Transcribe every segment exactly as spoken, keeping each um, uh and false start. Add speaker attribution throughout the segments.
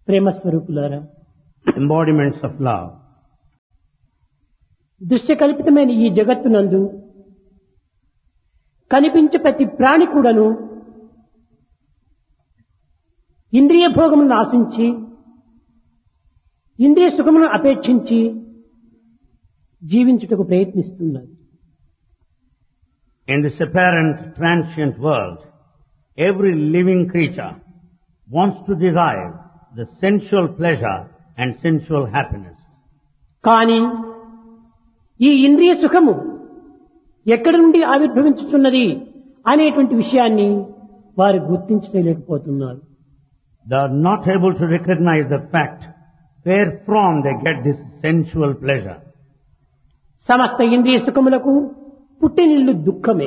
Speaker 1: ప్రేమ స్వరూపులారా,
Speaker 2: embodiments of love.
Speaker 1: దృశ్యకల్పితమైన ఈ జగత్తునందు కనిపించే ప్రతి ప్రాణి కూడాను ఇంద్రియ భోగములను ఆశించి, ఇంద్రియ సుఖములను అపేక్షించి జీవించుటకు ప్రయత్నిస్తున్నారు.
Speaker 2: In this apparent transient world, every living creature wants to derive the sensual pleasure and sensual happiness.
Speaker 1: కానీ ఈ ఇంద్రియ సుఖము ఎక్కడి నుండి ఆవిర్భవించుతున్నది అనేటువంటి విషయాన్ని వారు గుర్తించలేకపోతున్నారు.
Speaker 2: They are not able to recognize the fact where from they get this sensual pleasure.
Speaker 1: సమస్త ఇంద్రియ సుఖములకు పుట్టినిల్లు దుఃఖమే.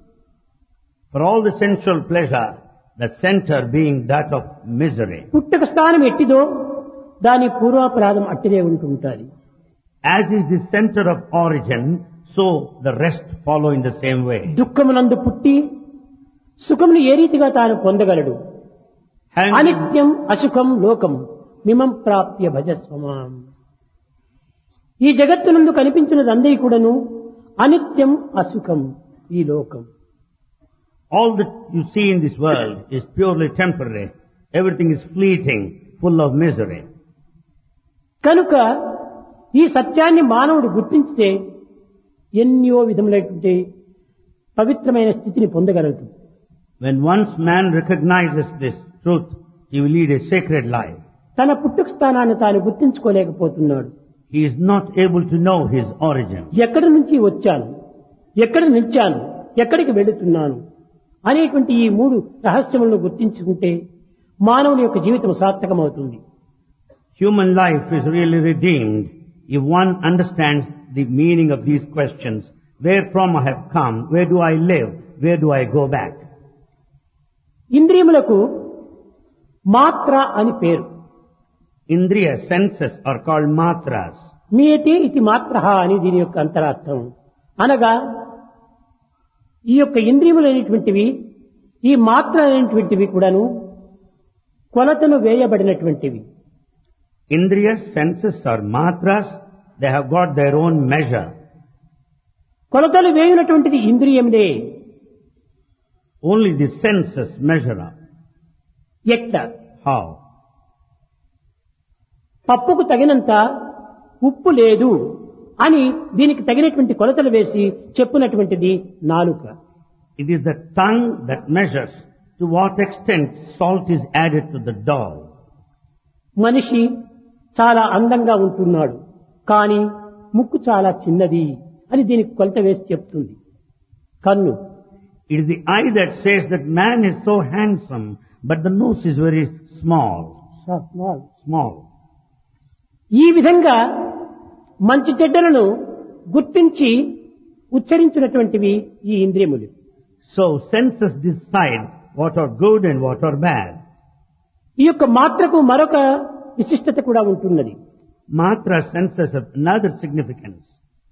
Speaker 2: For all the sensual pleasure, the center being that of misery.
Speaker 1: పుట్టుక స్థానం ఎట్టిదో దాని పూర్వాపరాధం అట్టిదే ఉంటుంటారు.
Speaker 2: As is the center of origin, so the rest follow in the same way.
Speaker 1: దుఃఖమునందు పుట్టి సుఖమును ఏ రీతిగా తాను పొందగలడు?
Speaker 2: Having
Speaker 1: అనిత్యం అసుఖం లోకం మిమం ప్రాప్య భజస్వమాం. ఈ జగత్తునందు కనిపించినది అందరి కూడాను అనిత్యం అసుఖం ఈ లోకం.
Speaker 2: all that you see in this world is purely temporary. Everything is fleeting, full of misery.
Speaker 1: కనుక ఈ సత్యాన్ని మానవుడు గుర్తించితే ఎన్నో విధములైనటువంటి పవిత్రమైన స్థితిని పొందగలడు.
Speaker 2: When once man recognizes this truth, he will lead a sacred life.
Speaker 1: తన పుట్టుక స్థానాన్ని తాను గుర్తించుకోలేకపోతున్నాడు.
Speaker 2: He is not able to know his origin.
Speaker 1: ఎక్కడి నుంచి వచ్చాను, ఎక్కడ నిలిచాను, ఎక్కడికి వెళుతున్నాను అనేటువంటి ఈ మూడు రహస్యములను గుర్తించుకుంటే మానవుని యొక్క జీవితం సార్థకమవుతుంది.
Speaker 2: Human life is really redeemed if one understands the meaning of these questions. Where from I have come, where do I live, where do I go back?
Speaker 1: ఇంద్రియములకు మాత్ర అని పేరు.
Speaker 2: Indriya senses are called matras.
Speaker 1: మీయతే ఇది మాత్రః అని దీని యొక్క అంతరార్థం. అనగా ఈ యొక్క ఇంద్రియములు అనేటువంటివి, ఈ మాత్ర అనేటువంటివి కూడాను కొలతను వేయబడినటువంటివి.
Speaker 2: Indriya senses are matras. They have got their own measure.
Speaker 1: కొలతలు వేయునటువంటిది ఇంద్రియములే.
Speaker 2: Only the senses measure up.
Speaker 1: ఎట్లా?
Speaker 2: How?
Speaker 1: పప్పుకు తగినంత ఉప్పు లేదు అని దీనికి తగినటువంటి కొలతలు వేసి చెప్పునటువంటిది నాలుక.
Speaker 2: It is the tongue that measures to what extent salt is added to the dough.
Speaker 1: మనిషి చాలా అందంగా ఉంటున్నాడు, కానీ ముక్కు చాలా చిన్నది అని దీనికి కొలత వేసి చెప్తుంది కన్ను.
Speaker 2: It is the eye that says that man is so handsome, but the nose is very small.
Speaker 1: Small.
Speaker 2: Small.
Speaker 1: ఈ విధంగా మంచి చెడ్డలను గుర్తించి ఉచ్చరించినటువంటివి ఈ ఇంద్రియములు.
Speaker 2: So senses decide what are good and what are bad.
Speaker 1: ఈ యొక్క మాత్రకు మరొక విశిష్టత కూడా ఉంటున్నది.
Speaker 2: Matra senses have another significance.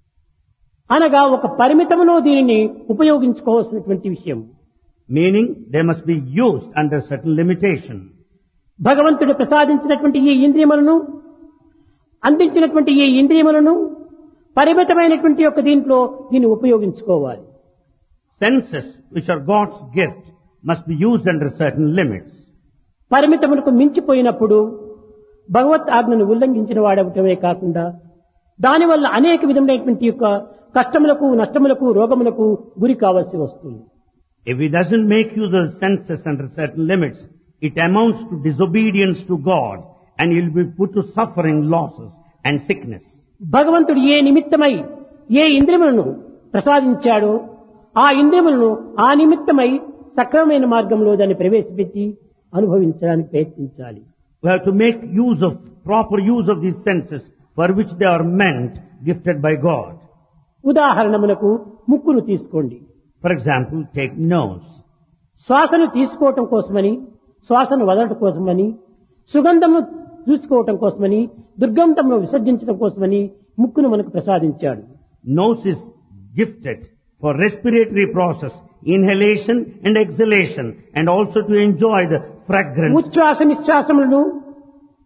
Speaker 1: అనగా ఒక పరిమితములో దీనిని ఉపయోగించుకోవాల్సినటువంటి విషయం.
Speaker 2: Meaning they must be used under certain limitation.
Speaker 1: భగవంతుడు ప్రసాదించినటువంటి ఈ ఇంద్రియములను, అందించినటువంటి ఈ ఇంద్రియములను పరిమితమైనటువంటి యొక్క దీంట్లో దీన్ని ఉపయోగించుకోవాలి.
Speaker 2: Senses, which are God's gift, must be used under certain limits.
Speaker 1: పరిమితములకు మించిపోయినప్పుడు భగవత్ ఆజ్ఞను ఉల్లంఘించిన వాడవటమే కాకుండా దానివల్ల అనేక విధమైనటువంటి యొక్క కష్టములకు, నష్టములకు, రోగములకు గురి కావాల్సి వస్తుంది.
Speaker 2: If he doesn't make use of the senses under certain limits, it amounts to disobedience to God, and he will be put to suffering, losses and sickness.
Speaker 1: భగవంతుడు ఏ నిమిత్తమై ఏ ఇంద్రియములను ప్రసాదించాడో ఆ ఇంద్రియములను ఆ నిమిత్తమై సక్రమమైన మార్గంలో దాన్ని ప్రవేశపెట్టి అనుభవించడానికి ప్రయత్నించాలి.
Speaker 2: We have to make use of, proper use of these senses for which they are meant, gifted by God.
Speaker 1: ఉదాహరణములకు ముక్కును తీసుకోండి.
Speaker 2: For example, take nose.
Speaker 1: శ్వాసను తీసుకోవటం కోసమని, శ్వాసను వదలటం కోసమని, సుగంధము చూసుకోవటం కోసమని, దుర్గంధమును విసర్జించడం కోసమని ముక్కును మనకు ప్రసాదించాడు.
Speaker 2: Nose is gifted for respiratory process, inhalation and exhalation, and also to enjoy the fragrance.
Speaker 1: ఉచ్ఛ్వాస నిశ్వాసములను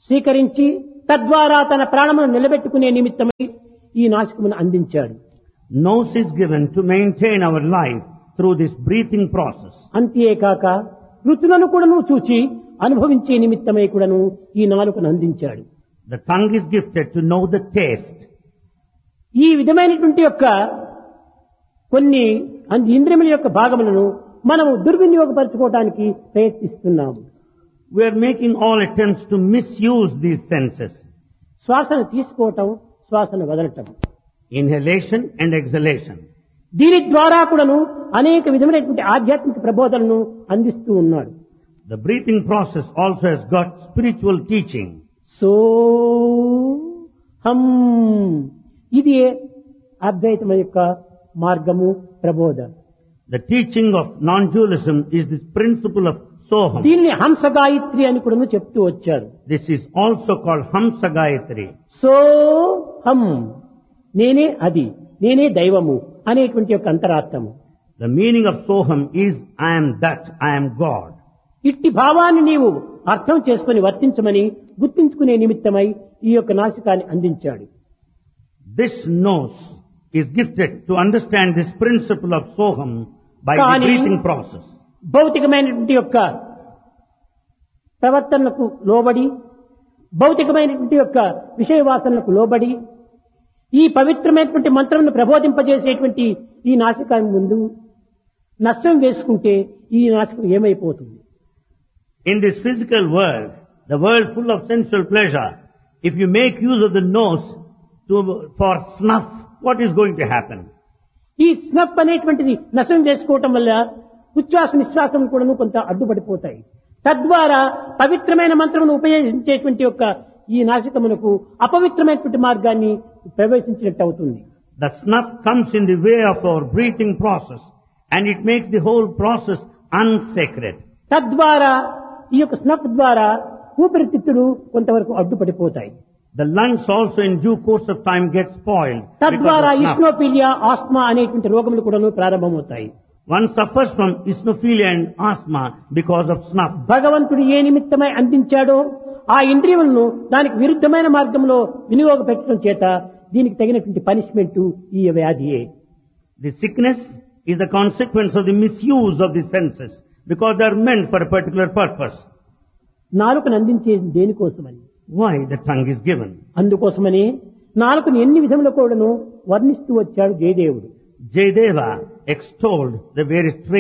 Speaker 1: స్వీకరించి తద్వారా తన ప్రాణమును నిలబెట్టుకునే నిమిత్తమై ఈ నాసికమును అందించాడు.
Speaker 2: Nose is given to maintain our life through this breathing process.
Speaker 1: అంతేకాక రుచులను కూడాను చూచి అనుభవించే నిమిత్తమై కూడాను ఈ నాలుకను అందించాడు.
Speaker 2: The tongue is gifted to know the taste.
Speaker 1: ఈ విధమైనటువంటి యొక్క కొన్ని అంది ఇంద్రియముల యొక్క భాగములను మనము దుర్వినియోగపరచుకోవడానికి ప్రయత్నిస్తున్నాము.
Speaker 2: We are making all attempts to misuse these senses.
Speaker 1: శ్వాసను తీసుకోవటం, శ్వాసను వదలటం,
Speaker 2: Inhalation and exhalation.
Speaker 1: దీని ద్వారా కూడాను అనేక విధమైనటువంటి ఆధ్యాత్మిక ప్రబోధనను అందిస్తూ ఉన్నాడు.
Speaker 2: The breathing process also has got spiritual teaching.
Speaker 1: So హం ఇది అద్వైతం యొక్క మార్గము ప్రబోధ.
Speaker 2: The teaching of non-dualism is this principle of Soham.
Speaker 1: దీన్ని హంస గాయత్రి అని కూడా చెప్తూ వచ్చారు.
Speaker 2: This is also called Hamsa Gayatri.
Speaker 1: So హం నేనే అది, నేనే దైవము అనేటువంటి యొక్క అంతరార్థము.
Speaker 2: The meaning of Soham is I am that, I am God.
Speaker 1: ఇట్టి భావాన్ని నీవు అర్థం చేసుకుని వర్తించమని గుర్తించుకునే నిమిత్తమై ఈ యొక్క నాసికాన్ని అందించాడు.
Speaker 2: This nose is gifted to understand this principle of Soham by the
Speaker 1: Kani-
Speaker 2: breathing process.
Speaker 1: భౌతికమైనటువంటి యొక్క ప్రవర్తనలకు లోబడి, భౌతికమైనటువంటి యొక్క విషయ వాసనలకు లోబడి ఈ పవిత్రమైనటువంటి మంత్రమును ప్రబోధింపజేసేటువంటి ఈ నాసికాన్ని ముందు నష్టం వేసుకుంటే ఈ నాసికం ఏమైపోతుంది?
Speaker 2: In this physical world, the world full of sensual pleasure, if you make use of the nose to, for snuff, what is going to happen?
Speaker 1: ఈ స్నఫ్ అనేటువంటిది నష్టం వేసుకోవటం వల్ల ఉచ్ఛ్వాస నిశ్వాసం కూడా కొంత అడ్డుపడిపోతాయి. తద్వారా పవిత్రమైన మంత్రమును ఉపయోగించేటువంటి యొక్క ఈ నాసికమునకు అపవిత్రమైనటువంటి మార్గాన్ని ప్రవేశించినట్టు అవుతుంది.
Speaker 2: The snuff comes in the way of our breathing process and it makes the whole process unsacred.
Speaker 1: తద్వారా ఈ యొక్క స్నఫ్ ద్వారా ఊపిరితిత్తులు కొంతవరకు అడ్డుపడిపోతాయి.
Speaker 2: The lungs also in due course of time get spoiled.
Speaker 1: తద్వారా
Speaker 2: because of snuff.
Speaker 1: ఇస్నోపీలియా, ఆస్మా అనేటువంటి రోగములు కూడా ప్రారంభమవుతాయి.
Speaker 2: One suffers from eosinophilia and asthma because of snuff.
Speaker 1: భగవంతుడు ఏ నిమిత్తమై అందించాడో ఆ ఇంద్రియములను దానికి విరుద్ధమైన మార్గంలో వినియోగపెట్టడం చేత దీనికి తగినటువంటి పనిష్మెంట్ ఈ వ్యాధియే.
Speaker 2: The sickness is the consequence of the misuse of the senses because they are meant for a particular purpose.
Speaker 1: నాలుకను అందించేది దేనికోసమని?
Speaker 2: Why the tongue is given?
Speaker 1: అందుకోసమని నాలుకను ఎన్ని విధముల కూడాను వర్ణిస్తూ వచ్చాడు జయదేవుడు.
Speaker 2: Jayadeva extolled the various traits